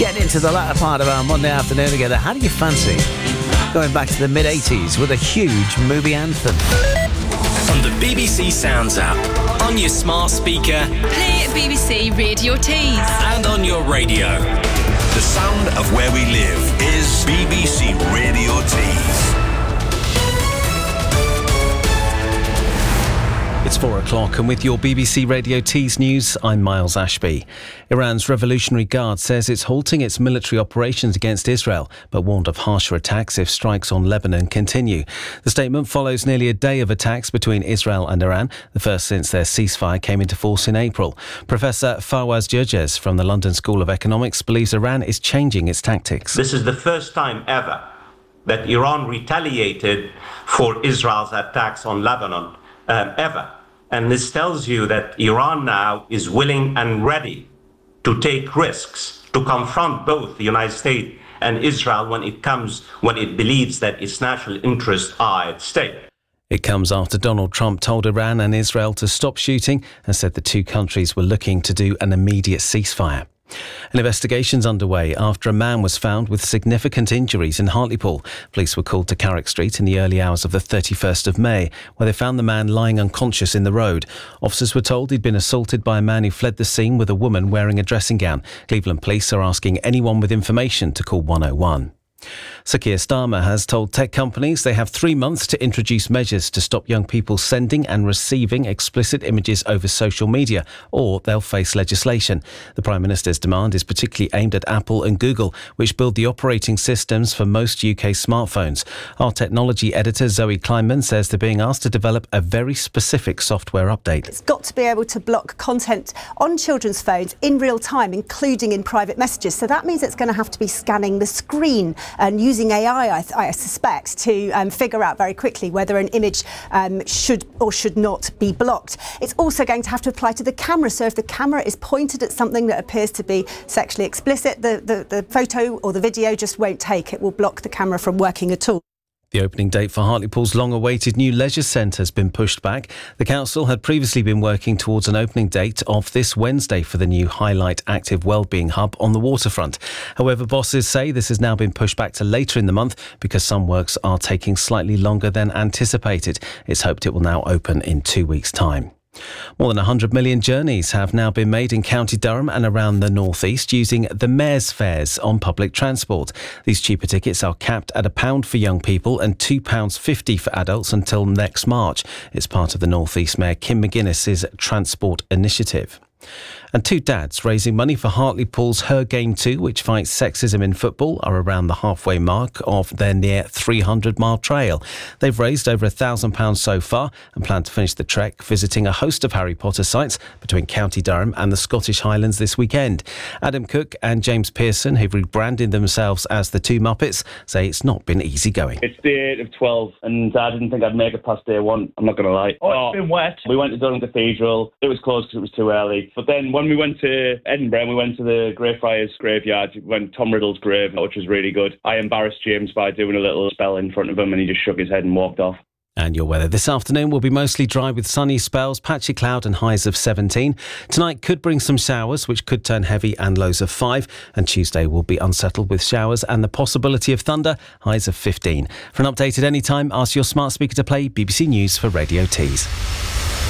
Getting into the latter part of our Monday afternoon together, how do you fancy going back to the mid-80s with a huge movie anthem? On the BBC Sounds app, on your smart speaker, play BBC Radio Tees, and on your radio. The sound of where we live is BBC Radio Tees. It's 4 o'clock, and with your BBC Radio Tees news, I'm Miles Ashby. Iran's Revolutionary Guard says it's halting its military operations against Israel, but warned of harsher attacks if strikes on Lebanon continue. The statement follows nearly a day of attacks between Israel and Iran, the first since their ceasefire came into force in April. Professor Fawaz Gerges from the London School of Economics believes Iran is changing its tactics. This is the first time ever that Iran retaliated for Israel's attacks on Lebanon, ever. And this tells you that Iran now is willing and ready to take risks to confront both the United States and Israel when it believes that its national interests are at stake. It comes after Donald Trump told Iran and Israel to stop shooting and said the two countries were looking to do an immediate ceasefire. An investigation's underway after a man was found with significant injuries in Hartlepool. Police were called to Carrick Street in the early hours of the 31st of May, where they found the man lying unconscious in the road. Officers were told he'd been assaulted by a man who fled the scene with a woman wearing a dressing gown. Cleveland Police are asking anyone with information to call 101. Sir Keir Starmer has told tech companies they have 3 months to introduce measures to stop young people sending and receiving explicit images over social media, or they'll face legislation. The Prime Minister's demand is particularly aimed at Apple and Google, which build the operating systems for most UK smartphones. Our technology editor Zoe Kleinman says they're being asked to develop a very specific software update. It's got to be able to block content on children's phones in real time, including in private messages. So that means it's going to have to be scanning the screen and using AI, I suspect, to figure out very quickly whether an image should or should not be blocked. It's also going to have to apply to the camera. So if the camera is pointed at something that appears to be sexually explicit, the photo or the video just won't take. It will block the camera from working at all. The opening date for Hartlepool's long-awaited new leisure centre has been pushed back. The council had previously been working towards an opening date of this Wednesday for the new Highlight Active Wellbeing Hub on the waterfront. However, bosses say this has now been pushed back to later in the month because some works are taking slightly longer than anticipated. It's hoped it will now open in 2 weeks' time. More than 100 million journeys have now been made in County Durham and around the North East using the Mayor's Fares on public transport. These cheaper tickets are capped at £1 for young people and £2.50 for adults until next March. It's part of the North East Mayor Kim McGuinness's transport initiative. And two dads raising money for Hartlepool's Her Game 2, which fights sexism in football, are around the halfway mark of their near 300-mile trail. They've raised over £1,000 so far and plan to finish the trek visiting a host of Harry Potter sites between County Durham and the Scottish Highlands this weekend. Adam Cook and James Pearson, who've rebranded themselves as the Two Muppets, say it's not been easy going. It's day 8 of 12 and I didn't think I'd make it past day 1, I'm not going to lie. It's been wet. We went to Durham Cathedral. It was closed because it was too early. But then when we went to Edinburgh and we went to the Greyfriars graveyard, we went to Tom Riddle's grave, which was really good. I embarrassed James by doing a little spell in front of him and he just shook his head and walked off. And your weather this afternoon will be mostly dry with sunny spells, patchy cloud and highs of 17. Tonight could bring some showers, which could turn heavy and lows of 5. And Tuesday will be unsettled with showers and the possibility of thunder, highs of 15. For an update at any time, ask your smart speaker to play BBC News for Radio Tees.